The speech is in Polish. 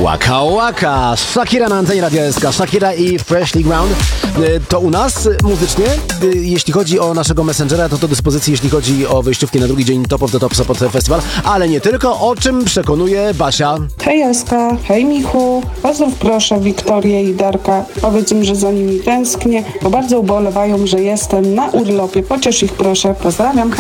Waka Waka, Shakira na antenie Radia SK, Shakira i Freshly Ground. To u nas muzycznie, jeśli chodzi o naszego Messengera, to do dyspozycji, jeśli chodzi o wyjściówki na drugi dzień Top of the Top Support Festival, ale nie tylko, o czym przekonuje Basia. Hej Eska, hej Michu, pozdrów proszę Wiktorię i Darka, powiedz im, że za nimi tęsknię, bo bardzo ubolewają, że jestem na urlopie, pociesz ich proszę, pozdrawiam.